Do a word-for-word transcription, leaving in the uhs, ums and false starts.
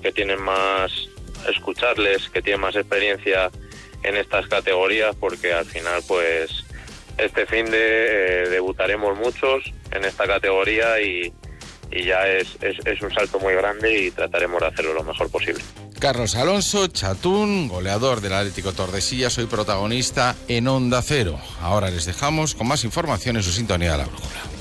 que tienen más, escucharles, que tienen más experiencia en estas categorías, porque al final pues este fin de eh, debutaremos muchos en esta categoría y, y ya es, es, es un salto muy grande y trataremos de hacerlo lo mejor posible. Carlos Alonso, chatún, goleador del Atlético Tordesillas, hoy protagonista en Onda Cero. Ahora les dejamos con más información en su sintonía de La Brújula.